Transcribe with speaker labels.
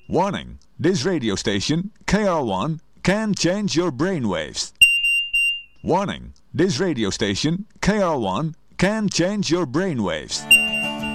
Speaker 1: Warning, this radio station, KR1, can change your brainwaves. Warning, this radio station, KR1, can change your brainwaves.